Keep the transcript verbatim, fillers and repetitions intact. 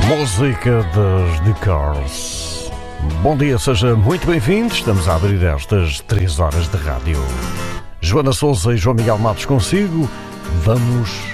Música das The Cars. Bom dia, seja muito bem-vindo. Estamos a abrir estas três horas de rádio. Joana Sousa e João Miguel Matos consigo. Vamos